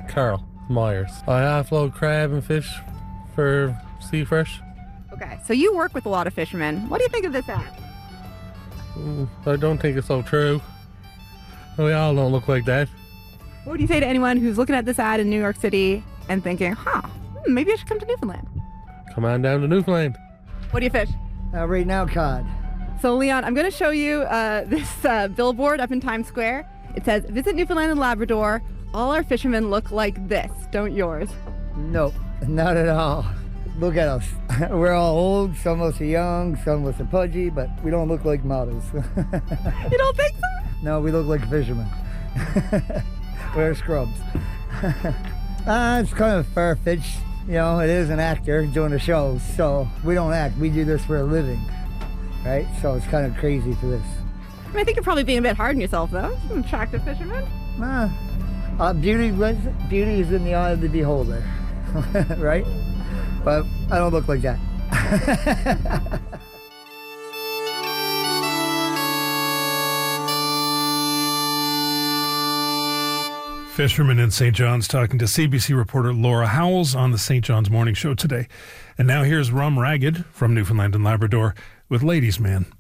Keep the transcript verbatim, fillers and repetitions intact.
Carl Myers. I offload crab and fish for Sea Fresh. Okay, so you work with a lot of fishermen. What do you think of this ad? Mm, I don't think it's so true. We all don't look like that. What would you say to anyone who's looking at this ad in New York City and thinking, huh, hmm, maybe I should come to Newfoundland? Come on down to Newfoundland. What do you fish? Uh, right now, cod. So, Leon, I'm going to show you uh, this uh, billboard up in Times Square. It says, visit Newfoundland and Labrador. All our fishermen look like this. Don't yours? Nope, not at all. Look at us. We're all old. Some of us are young, some of us are pudgy, but we don't look like models. You don't think so? No, we look like fishermen. Wear scrubs. uh, it's kind of far-fetched. You know, it is an actor doing a show, so we don't act. We do this for a living, right? So it's kind of crazy for this. I, mean, I think you're probably being a bit hard on yourself, though. You're an attractive fisherman. Uh, uh, beauty, beauty is in the eye of the beholder, right? But I don't look like that. Fisherman in Saint John's talking to C B C reporter Laura Howells on the Saint John's Morning Show today. And now here's Rum Ragged from Newfoundland and Labrador with Ladies Man.